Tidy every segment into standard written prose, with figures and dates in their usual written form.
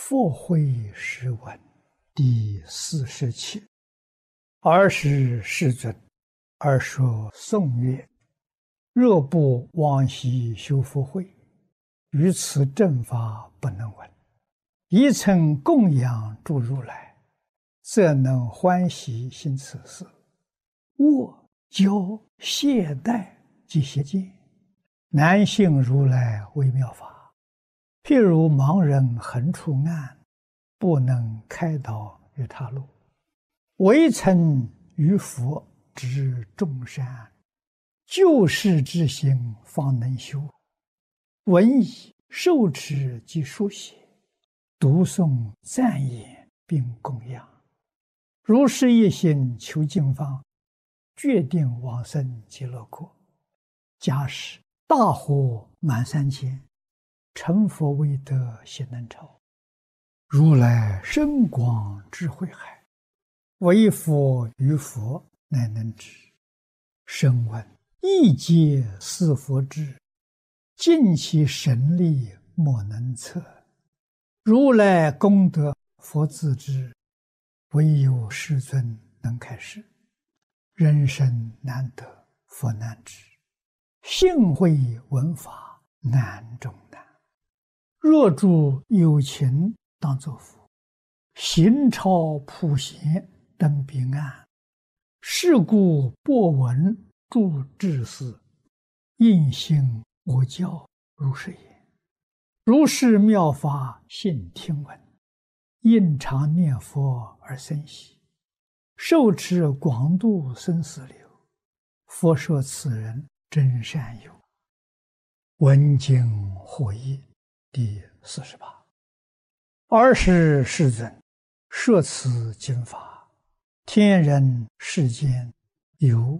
复会时闻第47。尔时世尊，而说颂曰：若不往昔修福慧，于此正法不能闻。一曾供养诸如来，则能欢喜行此事。握、教、懈怠及邪见，难信如来微妙法。譬如盲人横出暗，不能开导于他路。唯曾于佛知众善，救世之行方能修。闻已受持及书写，读诵赞言并供养。如是一心求经方，决定往生极乐国。假使大火满3千，成佛未得悉能超。如来深广智慧海，唯佛于佛乃能知。声闻亦皆是佛智，尽其神力莫能测。如来功德佛自知，唯有世尊能开示。人生难得佛难知，幸会闻法难中难。若诸有情当作佛，行超普贤登彼岸。是故播闻诸智士，应行我教如是言。如是妙法信听闻，应常念佛而生喜。受持广度生死流，佛说此人真善友。闻经获益第48。尔时世尊，摄此经法，天人世间有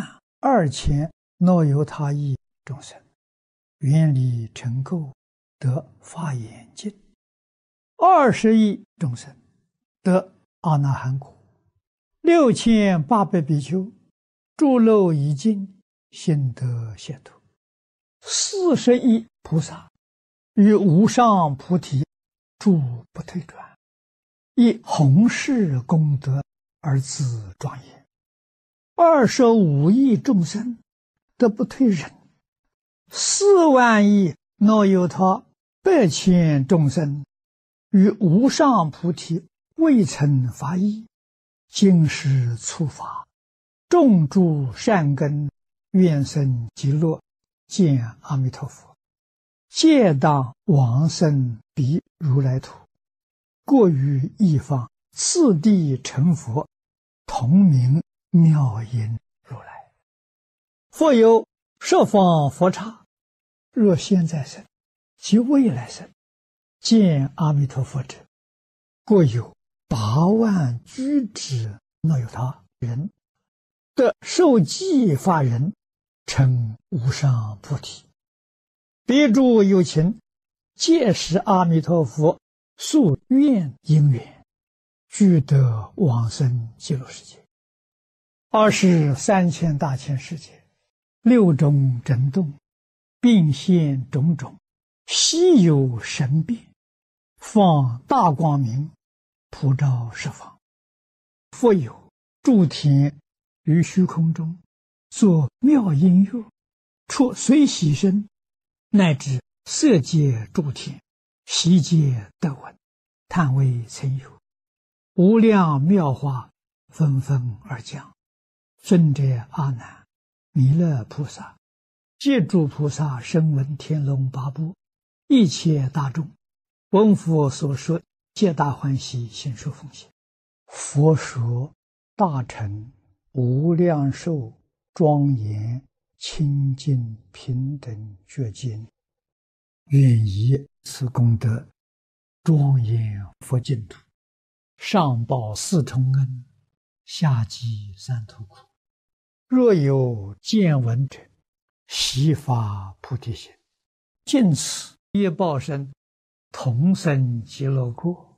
12000若有他意众生，愿力成垢，得法眼净。20亿众生得阿那含果。6800比丘诸漏已尽，心得解脱。40亿菩萨于无上菩提住不退转，以弘誓功德而自庄严。25亿众生得不退忍。4万亿若有他100千众生于无上菩提未曾发意，今时初发，种诸善根，愿生极乐，见阿弥陀佛。皆当往生彼如来土，过于一方，次第成佛，同名妙音如来。复有十方佛刹，若现在生及未来生，见阿弥陀佛者，过有8万居止若有他人，得受记法人，成无上菩提。彼诸有情，皆是阿弥陀佛宿愿因缘，俱得往生极乐世界。23千大千世界，6种震动，并现种种稀有神变，放大光明，普照十方。复有诸天于虚空中，作妙音乐，出随喜声，乃至色界诸天，悉皆得闻，叹为曾有。无量妙法纷纷而降。尊者阿难、弥勒菩萨及诸菩萨声闻天龙八部一切大众，闻佛所说，皆大欢喜，心受奉献。佛说大乘无量寿庄严清净平等觉经，愿以此功德庄严佛净土，上报4重恩，下济3途苦。若有见闻者，悉发菩提心，尽此业报身，同生极乐国。